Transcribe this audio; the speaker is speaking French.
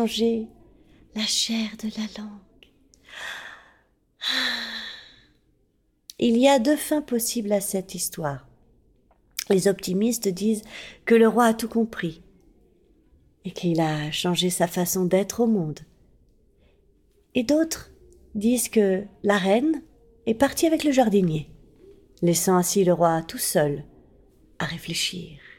changer la chair de la langue. Il y a deux fins possibles à cette histoire. Les optimistes disent que le roi a tout compris et qu'il a changé sa façon d'être au monde. Et d'autres disent que la reine est partie avec le jardinier, laissant ainsi le roi tout seul à réfléchir.